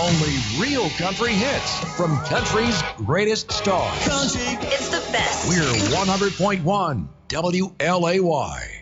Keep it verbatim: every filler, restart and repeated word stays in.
Only real country hits from country's greatest stars. It's the best. We're one hundred point one W L A Y.